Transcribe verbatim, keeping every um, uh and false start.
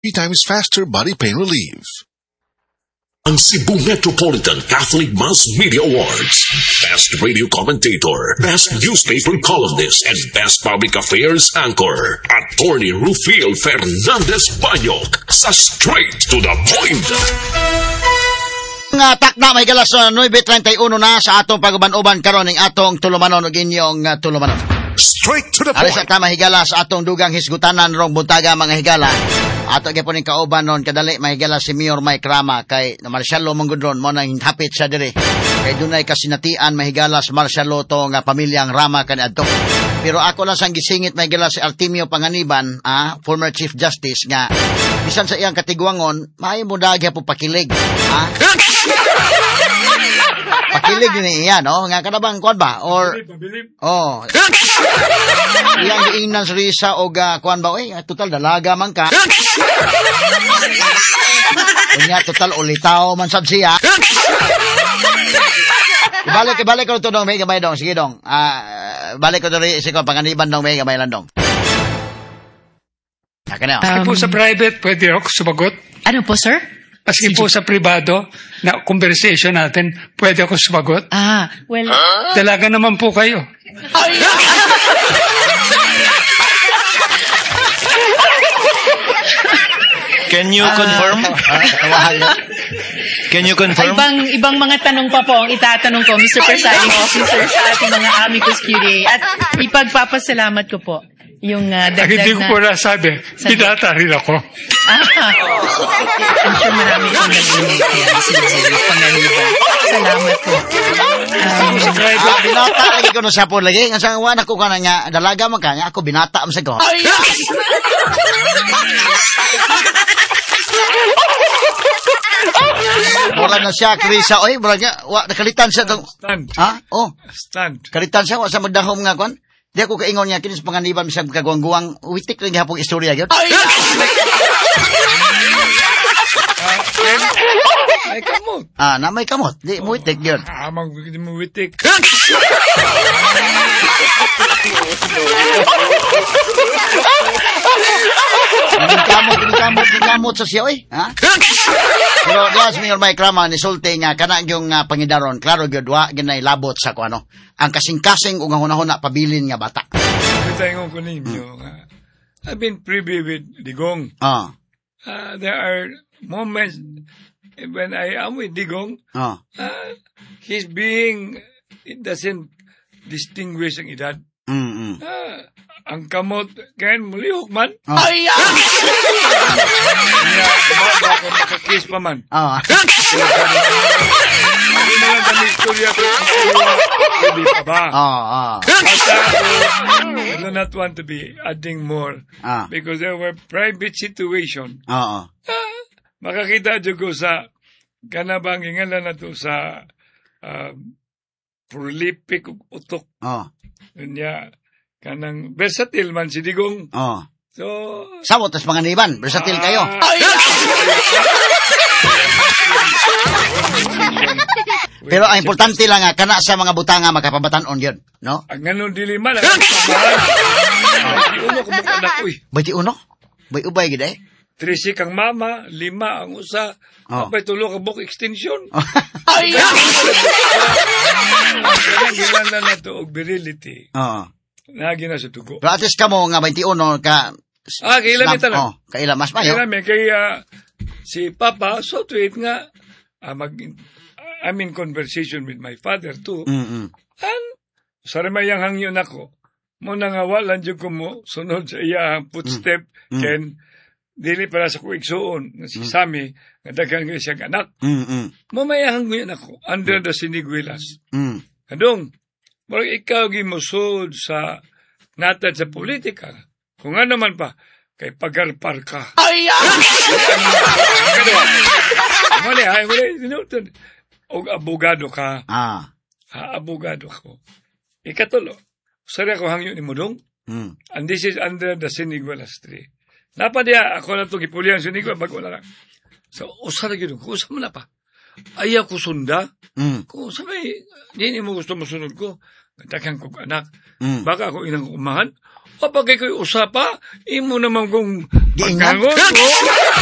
three times faster body pain relief. Ang Cebu Metropolitan Catholic Mass Media Awards. Best Radio Commentator, Best Newspaper Columnist, and Best Public Affairs Anchor. Attorney Rufil Fernandez Banyok sa Straight to the Point. Nga takna may galas uh, nine thirty-one na sa atong pag-uban-uban karon ning atong tulumanon ug inyong uh, tulumanon. Straight to the Ari sa point. tama higala sa atong dugang hisgutanan rong buntaga mga higala. Ato gyapon ning kauban non kadali mahigala si Mayor Mike Rama kay na Marcialo Manggudron mo nang hapit sa diri. Kay dunay kasinatian mahigala sa Marcialo to nga pamilyang Rama kaniadto. Pero ako lang sang gisingit mahigala si Artemio Panganiban, ah, former Chief Justice nga bisan sa iyang katigwangon, may mo dagya po pakilig. Ah. Pakilig ni iya, no? Nga kanabang kuan ba? Or oh. Iyang giingnan sa Risa og uh, kuan ba? Oy, total dalaga man ka. Unya total ulitaw man sab siya. Ibalik ibalik ko to dong, may gamay dong. Sige dong. Ah, uh, balik ko diri si ko Panganiban dong, may gamay lang dong. Naka na. Um, po sa private, pwede ako sumagot? Ano po, sir? Kasi po sa privado, na conversation natin, pwede ako sumagot? Ah, well... Dalaga naman po kayo. Can you confirm? Can you confirm? Ibang ibang mga tanong pa po ang itatanong ko, Mister Presiding Officer, sa ating mga amicus curiae. At ipagpapasalamat ko po yung uh, dagdag Hindi ko na... po nasabi, pinata rin ako. Ah, I'm sure marami kong nag-inig kaya si Panganiban. Salamat po. Um, Ah, binata lagi ko no sa po lagi. Nga sa anak ko ka na nga, dalaga man ka nga, ako binata am sa ko. Mura na siya, Krisa. Oy, mura niya, wa, nakalitan siya tong... Stand. Ha? Oh, Stand. kalitan siya, wa sa magdahom nga kon. Di ako kaingon niya, kinis Panganiban, misang kagawang-guwang, witik rin hapong istorya yun. Ay, kamot. Ah, na may kamot. Di, witik yun. Amang mo witik. Kamot, kamot, kamot sa siya, oy. Ha? Pero diya sa Mayor Mike Rama, nisulti nga, kana yung uh, pangidaron, klaro gyud wa ginay labot sa kuano. Ang kasing-kasing ug hunahuna pabilin nga bata. Ito ko ninyo. Uh, I've been privy with Digong. Ah, Uh, there are moments when I am with Digong, ah. uh, he's being, it doesn't distinguish ang edad. Mm. Ah, ang kamot, kaya mulihok man. Oh. Ay, ah! Kaya, baka ako nakakiss pa man. Ah. Hindi na lang kami istorya ko. Hindi pa ba? Ah, ah. Basta ako, I do not want to be adding more. Ah. Because there were private situation. Ah, Ah, makakita dyan ko sa, kanabang ingala na to sa uh, prolific utok. ah. Kanya, kanang versatile man si Digong. Ah. So, Sabot tas Panganiban, versatil kayo. Pero ang importante lang nga kana sa mga butanga makapabatan-on yun, no? ang ganun dili man, ang samahan. Uno ko mga anak, uy. Bay uno? Bay ubay gid eh. Trisi kang mama, lima ang usa, Oh. kapay tulo ka book extension. Ay. Kaya ginala na to og virility. Oo. Nagi na sa tugo. Pero at least kamo nga twenty-one ka Ah, kailan ito na? Oh, kaila mas mayo. Kaya may kaya si Papa, so tweet nga, ah, mag, I'm in conversation with my father too. Mm. And, saramayang hangyon ako, mo nang awalan dyan ko mo, sunod sa iya footstep, Mm. ken, dili para sa kuigsoon, nga si Sammy, nga dagang nga siyang anak. Mm. Mo may hangyon ako, under the siniguelas. Mm. Kadong, marag ikaw gimusod sa natad sa politika. Kung ano man pa, kay pagarpar ka. Ay! Mali, ay, mali. Sinutan. O abogado ka. Ah. Ha, abogado ako. Ikatulo, sari ako hangyo ni Mudong. Mm. And this is under the Siniguelas tree. Napadya, ako na ito gipulihan Siniguelas, bago na lang. So, usara gino, kung usa mo na pa. Ayaw ko sunda. Mm. Kung sabay, hindi mo gusto masunod ko. Daghang kong anak. Mm. Baka ako inang umahan. O pagkay ko'y usapa, imo naman kong Giingat. pagkangon ko.